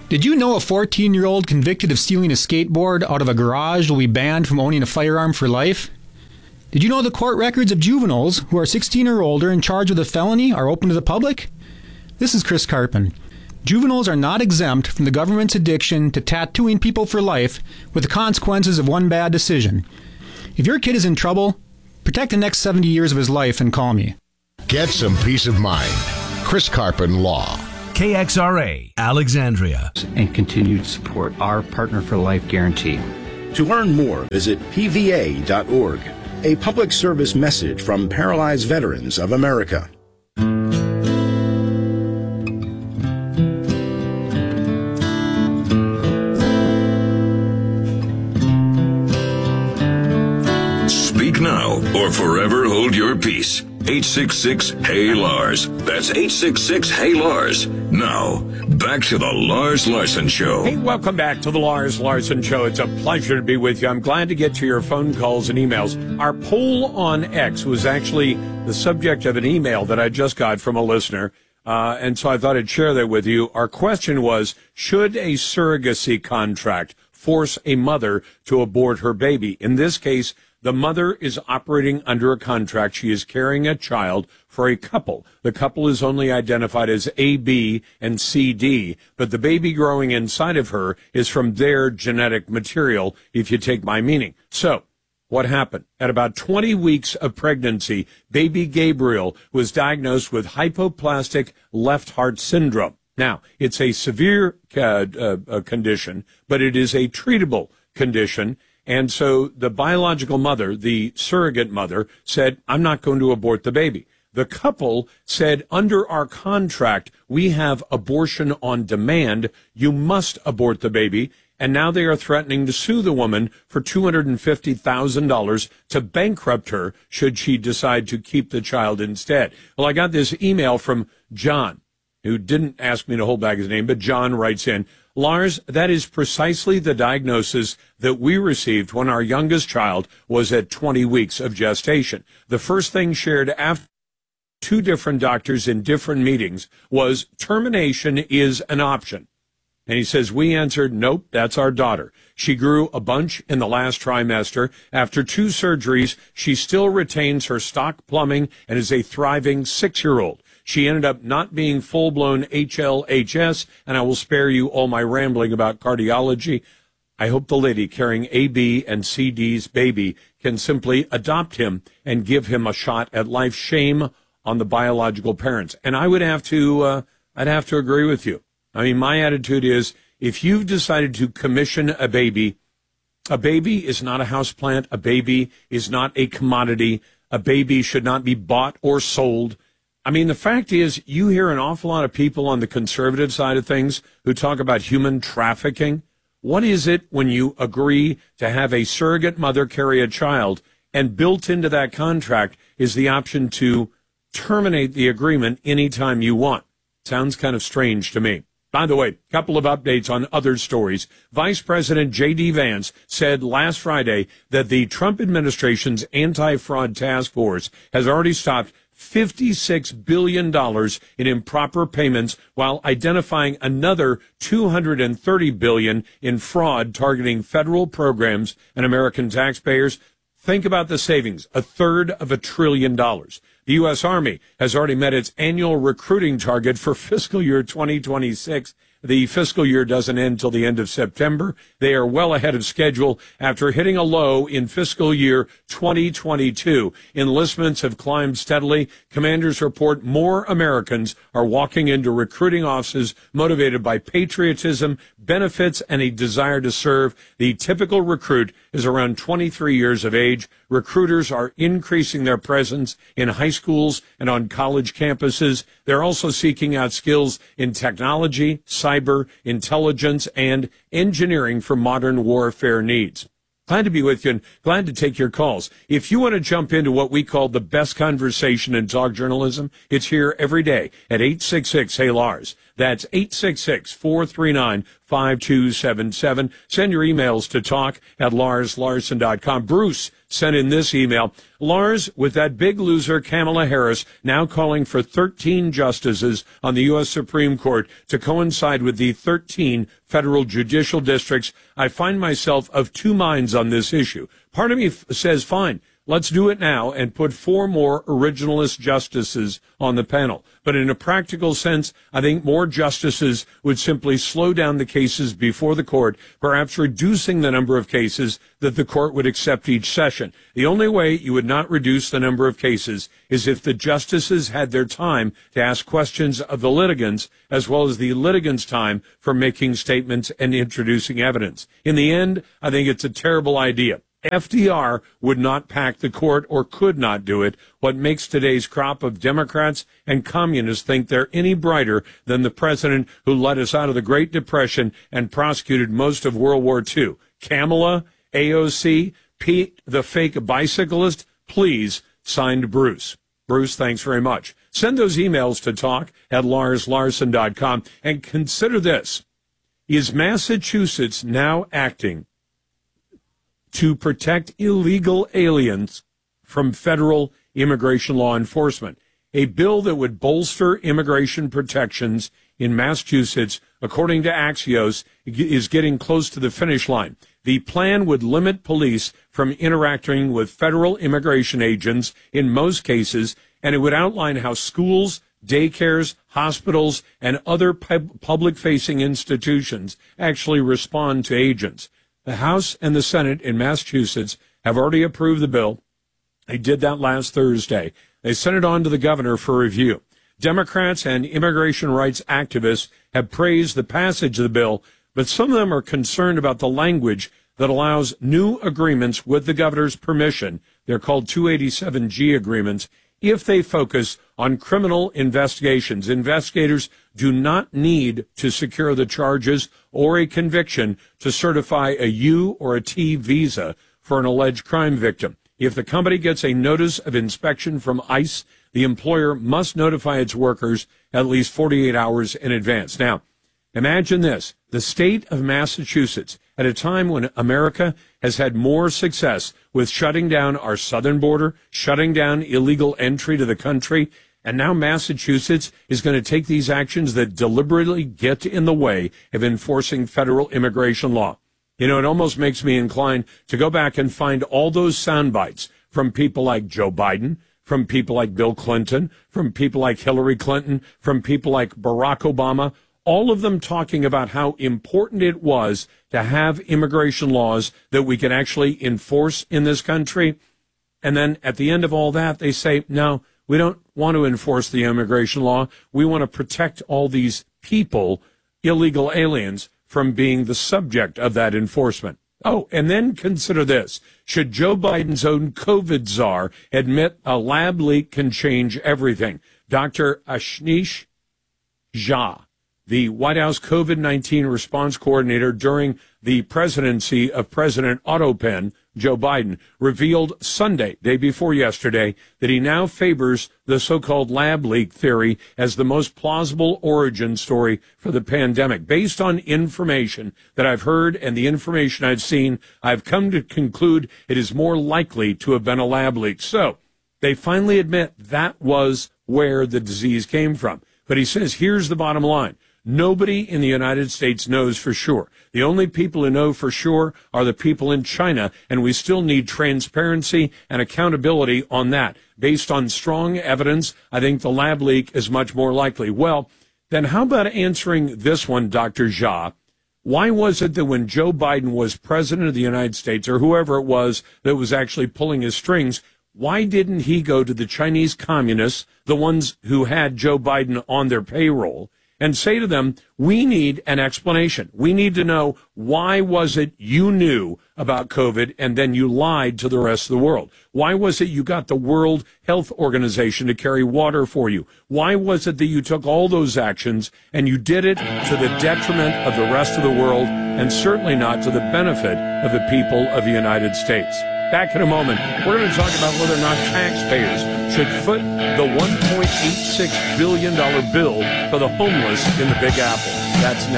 Did you know a 14-year-old convicted of stealing a skateboard out of a garage will be banned from owning a firearm for life? Did you know the court records of juveniles who are 16 or older and charged with a felony are open to the public? This is Chris Carpin. Juveniles are not exempt from the government's addiction to tattooing people for life with the consequences of one bad decision. If your kid is in trouble, protect the next 70 years of his life and call me. Get some peace of mind. Chris Carpin Law. KXRA, Alexandria. And continued support our Partner for Life guarantee. To learn more, visit pva.org. A public service message from Paralyzed Veterans of America. Speak now or forever hold your peace. 866-HEY-LARS. That's 866-HEY-LARS. Now, back to the Lars Larson Show. Hey, welcome back to the Lars Larson Show. It's a pleasure to be with you. I'm glad to get to your phone calls and emails. Our poll on X was actually the subject of an email that I just got from a listener, and so I thought I'd share that with you. Our question was, should a surrogacy contract force a mother to abort her baby? In this case, the mother is operating under a contract. She is carrying a child for a couple. The couple is only identified as A, B, and C, D, but the baby growing inside of her is from their genetic material, if you take my meaning. So, what happened? At about 20 weeks of pregnancy, baby Gabriel was diagnosed with hypoplastic left heart syndrome. Now, it's a severe condition, but it is a treatable condition. And so the biological mother, the surrogate mother, said, I'm not going to abort the baby. The couple said, under our contract, we have abortion on demand. You must abort the baby. And now they are threatening to sue the woman for $250,000 to bankrupt her should she decide to keep the child instead. Well, I got this email from John, who didn't ask me to hold back his name, but John writes in, Lars, that is precisely the diagnosis that we received when our youngest child was at 20 weeks of gestation. The first thing shared after two different doctors in different meetings was termination is an option. And he says, we answered, nope, that's our daughter. She grew a bunch in the last trimester. After 2 surgeries, she still retains her stock plumbing and is a thriving 6-year-old. She ended up not being full-blown HLHS, and I will spare you all my rambling about cardiology. I hope the lady carrying AB and CD's baby can simply adopt him and give him a shot at life. Shame on the biological parents. And I would have to, I'd have to agree with you. I mean, my attitude is, if you've decided to commission a baby is not a houseplant. A baby is not a commodity. A baby should not be bought or sold. I mean, the fact is, you hear an awful lot of people on the conservative side of things who talk about human trafficking. What is it when you agree to have a surrogate mother carry a child, and built into that contract is the option to terminate the agreement anytime you want? Sounds kind of strange to me. By the way, a couple of updates on other stories. Vice President J.D. Vance said last Friday that the Trump administration's anti-fraud task force has already stopped $56 billion in improper payments while identifying another $230 billion in fraud targeting federal programs and American taxpayers. Think about the savings, $1/3 of $1 trillion. The U.S. Army has already met its annual recruiting target for fiscal year 2026. The fiscal year doesn't end till the end of September. They are well ahead of schedule after hitting a low in fiscal year 2022. Enlistments have climbed steadily. Commanders report more Americans are walking into recruiting offices motivated by patriotism, benefits, and a desire to serve. The typical recruit is around 23 years of age. Recruiters are increasing their presence in high schools and on college campuses. They're also seeking out skills in technology, cyber, intelligence, and engineering for modern warfare needs. Glad to be with you and glad to take your calls. If you want to jump into what we call the best conversation in talk journalism, it's here every day at 866-HEY-LARS. That's 866-439-5277. Send your emails to talk@LarsLarson.com. Bruce sent in this email. Lars, with that big loser Kamala Harris now calling for 13 justices on the U.S. Supreme Court to coincide with the 13 federal judicial districts, I find myself of two minds on this issue. Part of me says, fine, let's do it now and put 4 more originalist justices on the panel. But in a practical sense, I think more justices would simply slow down the cases before the court, perhaps reducing the number of cases that the court would accept each session. The only way you would not reduce the number of cases is if the justices had their time to ask questions of the litigants, as well as the litigants' time for making statements and introducing evidence. In the end, I think it's a terrible idea. FDR would not pack the court or could not do it. What makes today's crop of Democrats and communists think they're any brighter than the president who led us out of the Great Depression and prosecuted most of World War II? Kamala, AOC, Pete, the fake bicyclist, please, signed Bruce. Bruce, thanks very much. Send those emails to talk@LarsLarson.com and consider this. Is Massachusetts now acting to protect illegal aliens from federal immigration law enforcement? A bill that would bolster immigration protections in Massachusetts, according to Axios, is getting close to the finish line. The plan would limit police from interacting with federal immigration agents in most cases, and it would outline how schools, daycares, hospitals, and other public-facing institutions actually respond to agents. The House and the Senate in Massachusetts have already approved the bill. They did that last Thursday. They sent it on to the governor for review. Democrats and immigration rights activists have praised the passage of the bill, but some of them are concerned about the language that allows new agreements with the governor's permission. They're called 287G agreements, if they focus on criminal investigations. Investigators do not need to secure the charges or a conviction to certify a U or a T visa for an alleged crime victim. If the company gets a notice of inspection from ICE, the employer must notify its workers at least 48 hours in advance. Now, imagine this. The state of Massachusetts, at a time when America has had more success with shutting down our southern border, shutting down illegal entry to the country, and now Massachusetts is going to take these actions that deliberately get in the way of enforcing federal immigration law. You know, it almost makes me inclined to go back and find all those sound bites from people like Joe Biden, from people like Bill Clinton, from people like Hillary Clinton, from people like Barack Obama, all of them talking about how important it was to have immigration laws that we can actually enforce in this country. And then at the end of all that, they say, no, we don't want to enforce the immigration law. We want to protect all these people, illegal aliens, from being the subject of that enforcement. Oh, and then consider this. Should Joe Biden's own COVID czar admit a lab leak can change everything? Dr. Ashish Jha, the White House COVID-19 response coordinator during the presidency of President Otto Penn, Joe Biden, revealed Sunday, day before yesterday, that he now favors the so-called lab leak theory as the most plausible origin story for the pandemic. Based on information that I've heard and the information I've seen, I've come to conclude it is more likely to have been a lab leak. So they finally admit that was where the disease came from. But he says, here's the bottom line. Nobody in the United States knows for sure. The only people who know for sure are the people in China, and we still need transparency and accountability on that. Based on strong evidence, I think the lab leak is much more likely. Well, then how about answering this one, Dr. Jha? Why was it that when Joe Biden was president of the United States, or whoever it was that was actually pulling his strings, why didn't he go to the Chinese communists, the ones who had Joe Biden on their payroll, and say to them, we need an explanation. We need to know, why was it you knew about COVID and then you lied to the rest of the world? Why was it you got the World Health Organization to carry water for you? Why was it that you took all those actions and you did it to the detriment of the rest of the world and certainly not to the benefit of the people of the United States? Back in a moment. We're going to talk about whether or not taxpayers should foot the $1.86 billion bill for the homeless in the Big Apple. That's next.